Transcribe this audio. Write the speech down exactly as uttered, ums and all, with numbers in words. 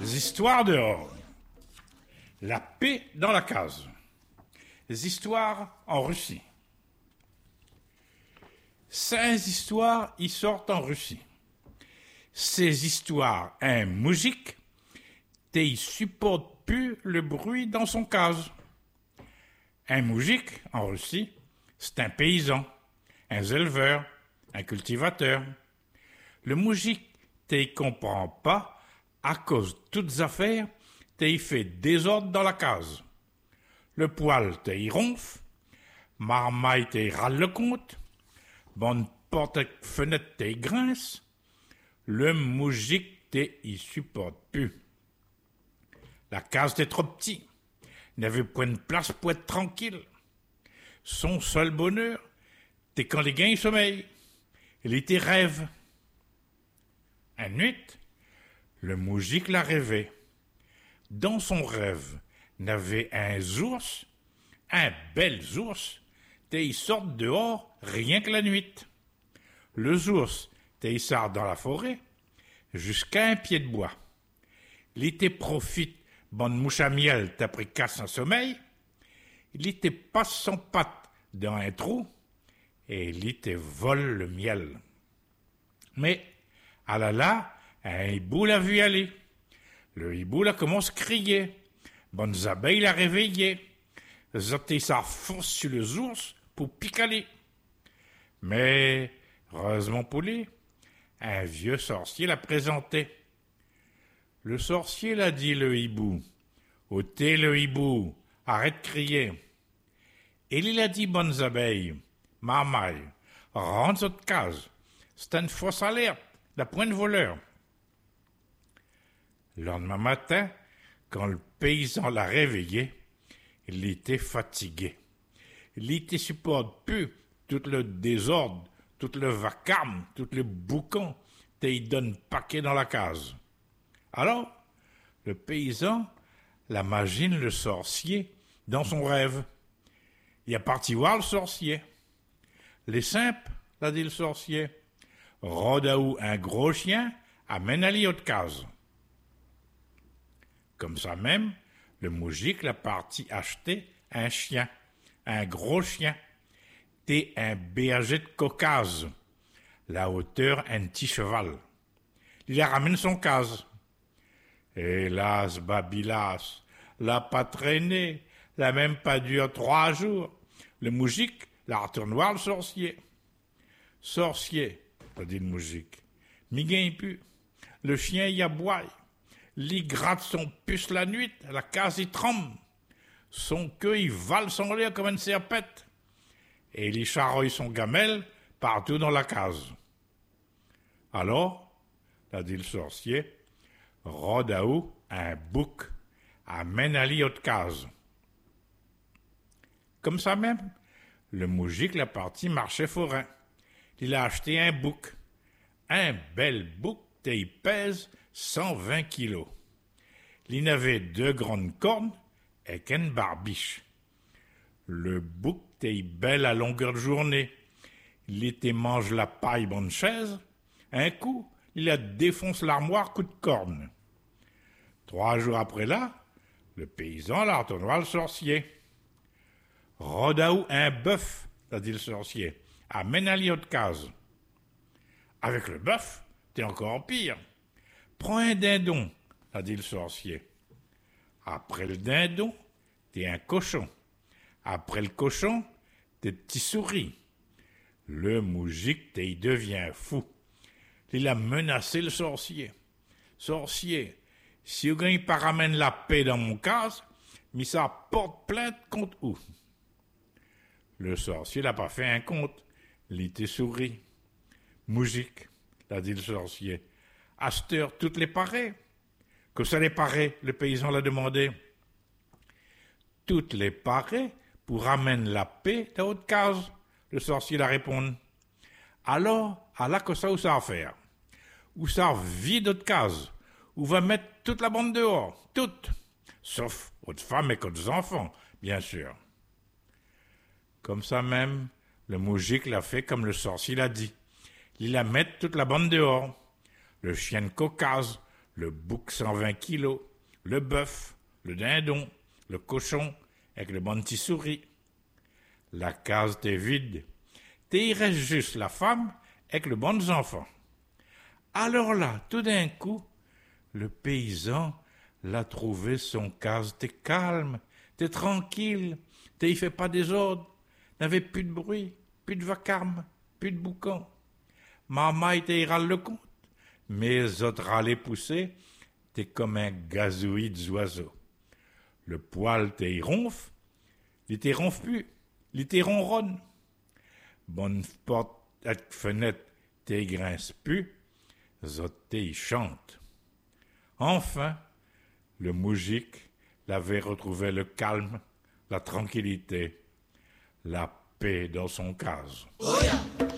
Les histoires dehors. La paix dans la case. Les histoires en Russie. Cinq histoires y sortent en Russie. Ces histoires, un moujik, t'y supporte plus le bruit dans son case. Un moujik, en Russie, c'est un paysan, un éleveur, un cultivateur. Le moujik, t'y comprend pas à cause de toutes affaires, t'y fait désordre dans la case. Le poil t'y ronfle, marmaille t'y râle le compte, bonne porte et fenêtre t'y grince, le moujik t'y supporte plus. La case t'est trop petit, n'avait point de place pour être tranquille. Son seul bonheur, t'es quand les gains sommeillent, il était rêve. Une nuit, le moujik l'a rêvé. Dans son rêve, n'avait un ours, un bel ours, t'es il sort dehors rien que la nuit. Le ours, t'es il sort dans la forêt, jusqu'à un pied de bois. L'été profite, bonne mouche à miel, t'as pris casse en sommeil. L'été passe son patte dans un trou, et l'été vole le miel. Mais, ah là là, un hibou l'a vu aller. Le hibou là commence à crier. Bonnes abeilles l'a réveillé. Zoté s'enfonce sur le ours pour picaler. Mais, heureusement pour lui, un vieux sorcier l'a présenté. Le sorcier l'a dit le hibou. Ôtez le hibou, arrête de crier. Et il a dit bonnes abeilles, marmaille, rentre votre case. C'est une fausse alerte, la pointe voleur. Le lendemain matin, quand le paysan l'a réveillé, il était fatigué. Il était supporte plus tout le désordre, tout le vacarme, tout le boucan, et il donne paquet dans la case. Alors, le paysan l'imagine le sorcier dans son rêve. Il est parti voir le sorcier. Les simples, l'a dit le sorcier, Rodaou, un gros chien, amène à l'autre case. Comme ça même, le moujik l'a parti acheter un chien, un gros chien, et un berger de Caucase, la hauteur un petit cheval. Il la ramène son case. Hélas, Babylas, l'a pas traîné, l'a même pas duré trois jours. Le moujik l'a retourné voir le sorcier. Sorcier, a dit le moujik, m'y gagne plus. Le chien y aboie. L'y gratte son puce la nuit, la case y tremble. Son queue y vale son lait comme une serpette. Et il y charroie son gamelle partout dans la case. Alors, a dit le sorcier, Rodaou, un bouc, amène à l'autre case. Comme ça même, le moujik l'a parti marcher forain. Il a acheté un bouc. Un bel bouc, et il pèse cent vingt kilos. Il avait deux grandes cornes et qu'une barbiche. Le bouc était belle à longueur de journée. Il était mange la paille bonne chaise. Un coup, il a défonce l'armoire coup de corne. Trois jours après là, le paysan l'a retourné voir le sorcier. Rodaou un bœuf, a dit le sorcier, amène à l'autre case. Avec le bœuf, t'es encore pire. Prends un dindon, a dit le sorcier. Après le dindon, t'es un cochon. Après le cochon, t'es petit souris. Le moujik, t'y devient fou. Il a menacé le sorcier. Sorcier, si vous gagnez pas ramène la paix dans mon case, mais ça porte plainte contre où? Le sorcier n'a pas fait un compte. Il était souris. Moujik, l'a dit le sorcier. À cette heure, toutes les paraît. Que ça les paraît, le paysan l'a demandé. Toutes les paraît pour ramener la paix dans votre case, le sorcier l'a répondu. Alors, à la que ça ou ça à faire? Ou ça vide votre case? Ou va mettre toute la bande dehors? Toute. Sauf votre femme et votre enfants, bien sûr. Comme ça même, le moujik l'a fait comme le sorcier l'a dit. Il la met toute la bande dehors. Le chien de Caucase, le bouc cent vingt kilos, le bœuf, le dindon, le cochon, avec le bon petit souris. La case t'est vide, t'es il reste juste la femme avec le bon enfant. Alors là, tout d'un coup, le paysan l'a trouvé son case, t'es calme, t'es tranquille, t'es il fait pas des ordres, n'avait plus de bruit, plus de vacarme, plus de boucan. Maman était il râle le compte, mais les autres râlaient poussés, t'es comme un gazouillis d'oiseaux. Le poil t'es ronfle, il t'es ronfle plus, il t'es ronronne. Bonne porte à fenêtre t'es grince plus, les autres t'es chantent. Enfin, le moujik l'avait retrouvé le calme, la tranquillité, la paix dans son case. Oh yeah.